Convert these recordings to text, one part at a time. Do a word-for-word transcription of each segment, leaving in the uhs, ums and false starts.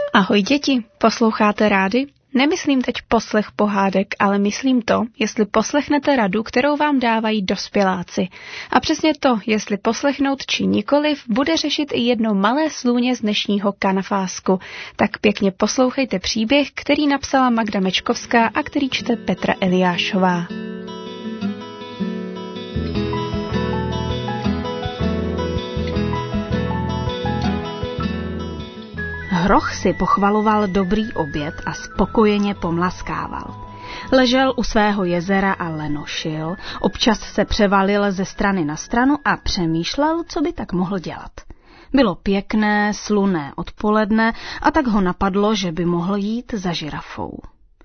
Ahoj děti, posloucháte rády? Nemyslím teď poslech pohádek, ale myslím to, jestli poslechnete radu, kterou vám dávají dospěláci. A přesně to, jestli poslechnout či nikoliv, bude řešit i jedno malé slůně z dnešního kanafásku. Tak pěkně poslouchejte příběh, který napsala Magda Mečkovská a který čte Petra Eliášová. Hroch si pochvaloval dobrý oběd a spokojeně pomlaskával. Ležel u svého jezera a lenošil, občas se převalil ze strany na stranu a přemýšlel, co by tak mohl dělat. Bylo pěkné, slunné odpoledne a tak ho napadlo, že by mohl jít za žirafou.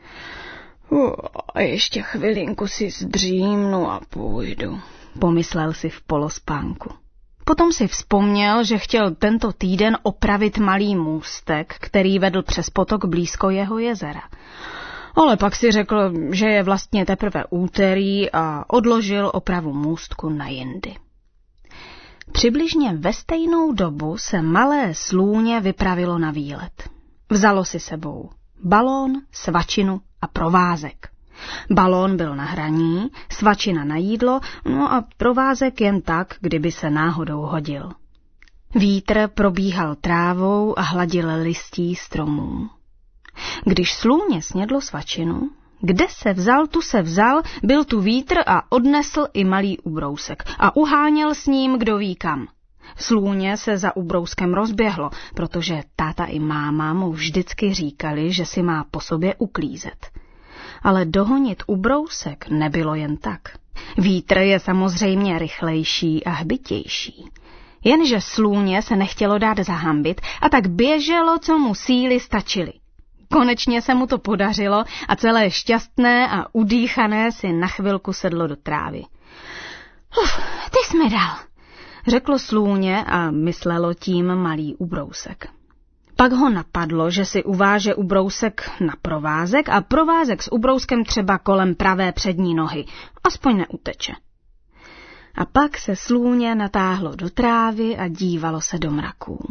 Uh, a ještě chvilinku si zdřímnu a půjdu, pomyslel si v polospánku. Potom si vzpomněl, že chtěl tento týden opravit malý můstek, který vedl přes potok blízko jeho jezera. Ale pak si řekl, že je vlastně teprve úterý a odložil opravu můstku na jindy. Přibližně ve stejnou dobu se malé slůně vypravilo na výlet. Vzalo si sebou balón, svačinu a provázek. Balón byl na hraní, svačina na jídlo, no a provázek jen tak, kdyby se náhodou hodil. Vítr probíhal trávou a hladil listí stromů. Když slůně snědlo svačinu, kde se vzal, tu se vzal, byl tu vítr a odnesl i malý ubrousek a uháněl s ním kdo ví kam. Slůně se za ubrouskem rozběhlo, protože táta i máma mu vždycky říkali, že si má po sobě uklízet. Ale dohonit ubrousek nebylo jen tak. Vítr je samozřejmě rychlejší a hbitější. Jenže slůně se nechtělo dát zahambit a tak běželo, co mu síly stačily. Konečně se mu to podařilo a celé šťastné a udýchané si na chvilku sedlo do trávy. Uf, ty jsi mi dal, řeklo slůně a myslelo tím malý ubrousek. Pak ho napadlo, že si uváže ubrousek na provázek a provázek s ubrouskem třeba kolem pravé přední nohy, aspoň neuteče. A pak se slůně natáhlo do trávy a dívalo se do mraků.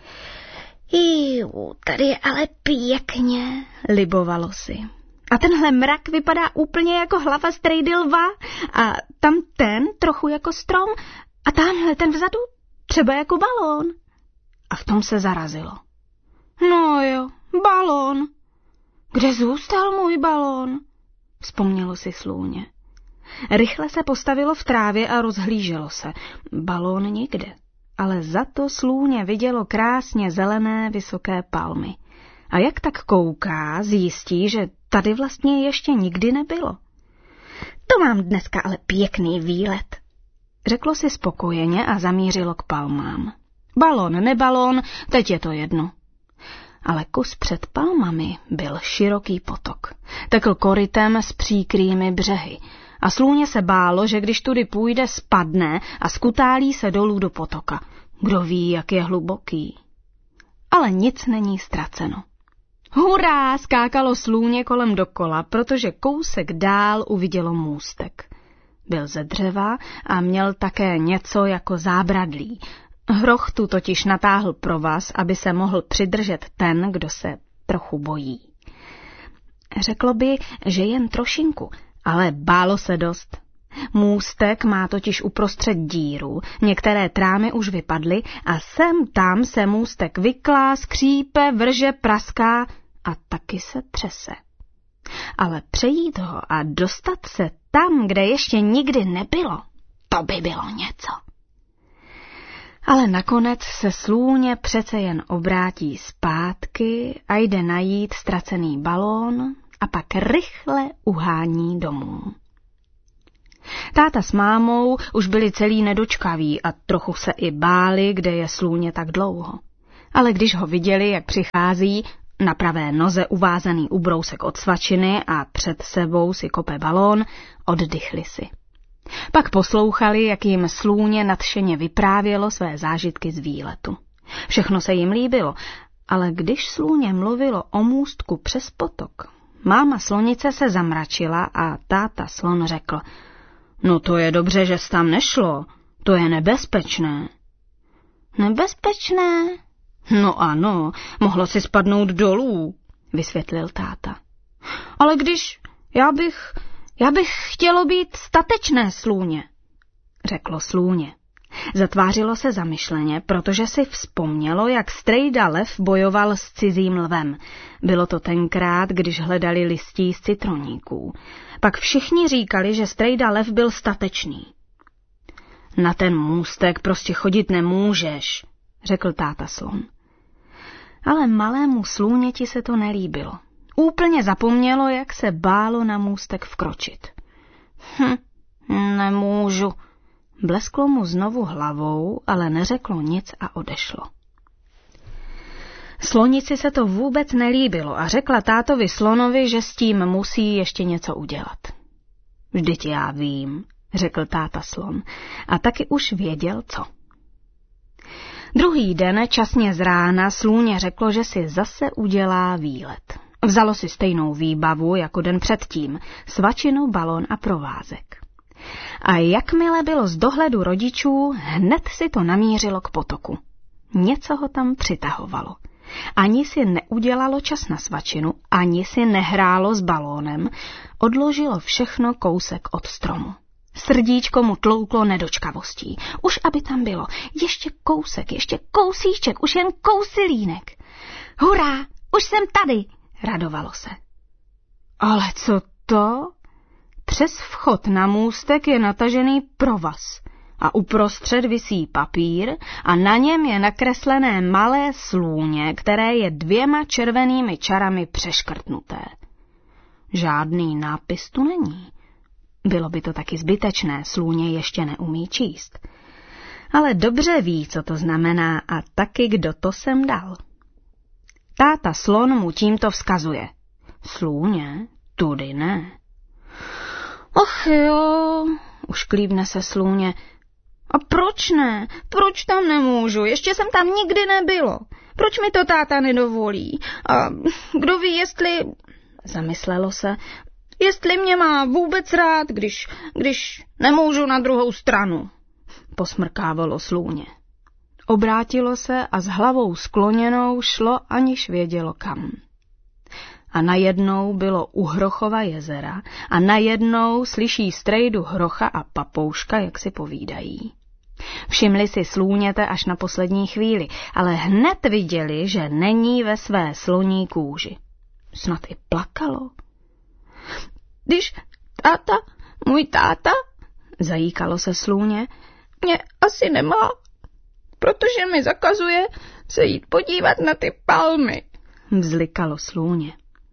Jú, tady je ale pěkně, libovalo si. A tenhle mrak vypadá úplně jako hlava strejdy lva a tam ten trochu jako strom a tamhle ten vzadu třeba jako balón. A v tom se zarazilo. No jo, balón. Kde zůstal můj balón? Vzpomnělo si slůně. Rychle se postavilo v trávě a rozhlíželo se. Balón nikde, ale za to slůně vidělo krásně zelené vysoké palmy. A jak tak kouká, zjistí, že tady vlastně ještě nikdy nebylo. To mám dneska ale pěkný výlet, řeklo si spokojeně a zamířilo k palmám. Balón, nebalón, teď je to jedno. Ale kus před palmami byl široký potok. Tekl korytem s příkrými břehy a slůně se bálo, že když tudy půjde, spadne a skutálí se dolů do potoka. Kdo ví, jak je hluboký. Ale nic není ztraceno. Hurá, skákalo slůně kolem dokola, protože kousek dál uvidělo můstek. Byl ze dřeva a měl také něco jako zábradlí. Hroch tu totiž natáhl provaz, aby se mohl přidržet ten, kdo se trochu bojí. Řeklo by, že jen trošinku, ale bálo se dost. Můstek má totiž uprostřed díru, některé trámy už vypadly a sem tam se můstek vyklá, skřípe, vrže, praská a taky se třese. Ale přejít ho a dostat se tam, kde ještě nikdy nebylo, to by bylo něco. Ale nakonec se slůně přece jen obrátí zpátky a jde najít ztracený balón a pak rychle uhání domů. Táta s mámou už byli celý nedočkaví a trochu se i báli, kde je slůně tak dlouho. Ale když ho viděli, jak přichází, na pravé noze uvázaný ubrousek od svačiny a před sebou si kope balón, oddychli si. Pak poslouchali, jak jim slůně nadšeně vyprávělo své zážitky z výletu. Všechno se jim líbilo, ale když slůně mluvilo o můstku přes potok, máma slonice se zamračila a táta slon řekl: No to je dobře, že jsi tam nešlo, to je nebezpečné. Nebezpečné? No ano, mohlo si spadnout dolů, vysvětlil táta. Ale když já bych, já bych chtělo být statečné slůně, řeklo slůně. Zatvářilo se zamyšleně, protože si vzpomnělo, jak strejda lev bojoval s cizím lvem. Bylo to tenkrát, když hledali listí z citroníků. Pak všichni říkali, že strejda lev byl statečný. Na ten můstek prostě chodit nemůžeš, řekl táta slon. Ale malému slůněti se to nelíbilo. Úplně zapomnělo, jak se bálo na můstek vkročit. Hm, nemůžu. Blesklo mu znovu hlavou, ale neřeklo nic a odešlo. Slonici se to vůbec nelíbilo a řekla tátovi slonovi, že s tím musí ještě něco udělat. Vždyť já vím, řekl táta slon a taky už věděl, co. Druhý den časně z rána slůně řeklo, že si zase udělá výlet. Vzalo si stejnou výbavu jako den předtím, svačinu, balon a provázek. A jakmile bylo z dohledu rodičů, hned si to namířilo k potoku. Něco ho tam přitahovalo. Ani si neudělalo čas na svačinu, ani si nehrálo s balónem, odložilo všechno kousek od stromu. Srdíčko mu tlouklo nedočkavostí. Už aby tam bylo. Ještě kousek, ještě kousíček, už jen kousilínek. Hurá, už jsem tady, radovalo se. Ale co to? Přes vchod na můstek je natažený provaz a uprostřed visí papír a na něm je nakreslené malé slůně, které je dvěma červenými čarami přeškrtnuté. Žádný nápis tu není. Bylo by to taky zbytečné, slůně ještě neumí číst. Ale dobře ví, co to znamená a taky kdo to sem dal. Táta slon mu tímto vzkazuje. Slůně, tudy ne. Och jo, ušklíbne se slůně. A proč ne? Proč tam nemůžu? Ještě jsem tam nikdy nebylo. Proč mi to táta nedovolí? A kdo ví, jestli... Zamyslelo se, jestli mě má vůbec rád, když, když nemůžu na druhou stranu. Posmrkávalo slůně. Obrátilo se a s hlavou skloněnou šlo, aniž vědělo kam. A najednou bylo u Hrochova jezera a najednou slyší strejdu Hrocha a Papouška, jak si povídají. Všimli si slůněte až na poslední chvíli, ale hned viděli, že není ve své sloní kůži. Snad i plakalo. Když táta, můj táta, zajíkalo se slůně, mě asi nemá, protože mi zakazuje se jít podívat na ty palmy, vzlikalo slůně.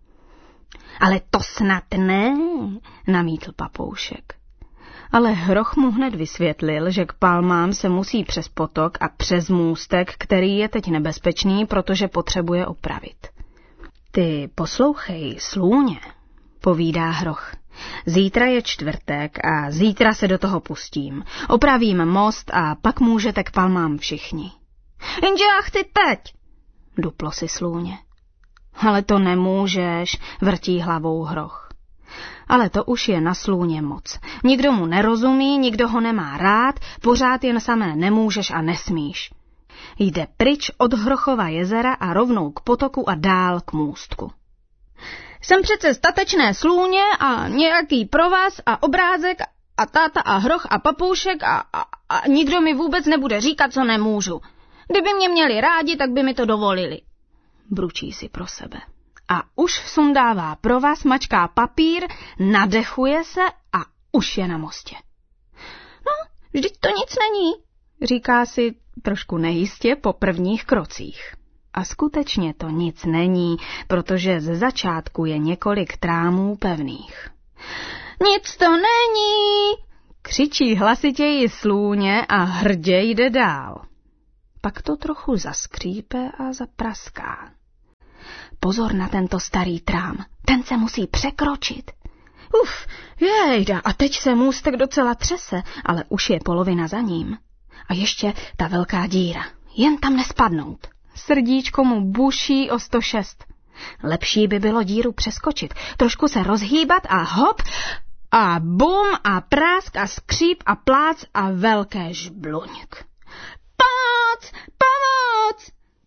Ale to snad ne, namítl Papoušek. Ale Hroch mu hned vysvětlil, že k palmám se musí přes potok a přes můstek, který je teď nebezpečný, protože potřebuje opravit. Ty poslouchej, slůně, povídá Hroch. Zítra je čtvrtek a zítra se do toho pustím. Opravím most a pak můžete k palmám všichni. Jenže já chci teď, duplo si slůně. Ale to nemůžeš, vrtí hlavou Hroch. Ale to už je na slůně moc. Nikdo mu nerozumí, nikdo ho nemá rád, pořád jen samé nemůžeš a nesmíš. Jde pryč od Hrochova jezera a rovnou k potoku a dál k můstku. Jsem přece statečné slůně a nějaký provaz a obrázek a táta a Hroch a Papoušek a, a, a nikdo mi vůbec nebude říkat, co nemůžu. Kdyby mě měli rádi, tak by mi to dovolili. Bručí si pro sebe. A už sundává provaz, mačká papír, nadechuje se a už je na mostě. No, vždyť to nic není, říká si trošku nejistě po prvních krocích. A skutečně to nic není, protože ze začátku je několik trámů pevných. Nic to není, křičí hlasitěji slůně a hrdě jde dál. Pak to trochu zaskřípe a zapraská. Pozor na tento starý trám, ten se musí překročit. Uf, jejda, a teď se můstek docela třese, ale už je polovina za ním. A ještě ta velká díra, jen tam nespadnout. Srdíčko mu buší o sto šest. Lepší by bylo díru přeskočit, trošku se rozhýbat a hop, a bum a prásk a skříp a plác a velké žbluňk. Pomoc, pomoc!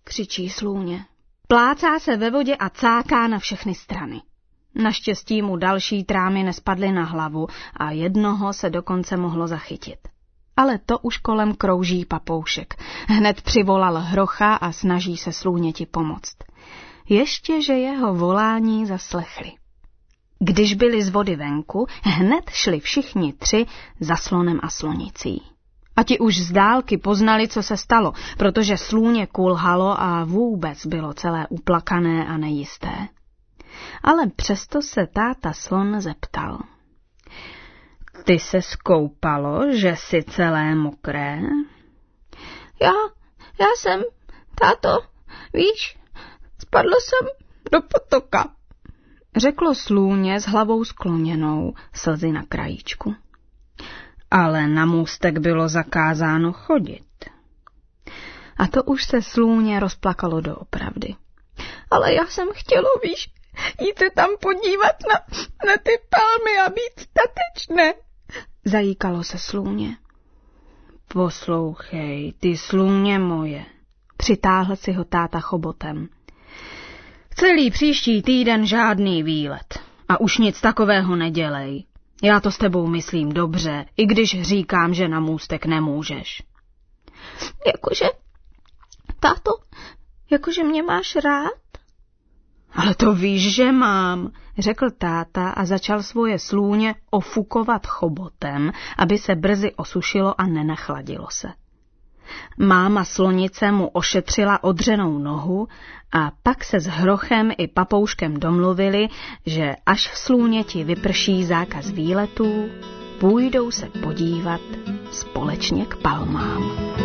křičí slůně. Plácá se ve vodě a cáká na všechny strany. Naštěstí mu další trámy nespadly na hlavu a jednoho se dokonce mohlo zachytit. Ale to už kolem krouží papoušek. Hned přivolal hrocha a snaží se slůněti pomoct. Ještě, že jeho volání zaslechli. Když byli z vody venku, hned šli všichni tři za slonem a slonicí. A ti už z dálky poznali, co se stalo, protože slůně kulhalo a vůbec bylo celé uplakané a nejisté. Ale přesto se táta slon zeptal. Ty se skoupalo, že jsi celé mokré? Já, já jsem, táto, víš, spadl jsem do potoka, řeklo slůně s hlavou skloněnou, slzy na krajíčku. Ale na můstek bylo zakázáno chodit. A to už se slůně rozplakalo doopravdy. Ale já jsem chtělo, víš, jít se tam podívat na, na ty palmy a být statečné, zajíkalo se slůně. Poslouchej, ty slůně moje, přitáhl si ho táta chobotem. Celý příští týden žádný výlet a už nic takového nedělej. Já to s tebou myslím dobře, i když říkám, že na můstek nemůžeš. Jakože, táto, jakože mě máš rád? Ale to víš, že mám, řekl táta a začal svoje slůně ofukovat chobotem, aby se brzy osušilo a nenachladilo se. Máma slonice mu ošetřila odřenou nohu a pak se s hrochem i papouškem domluvili, že až v slůněti vyprší zákaz výletů, půjdou se podívat společně k palmám.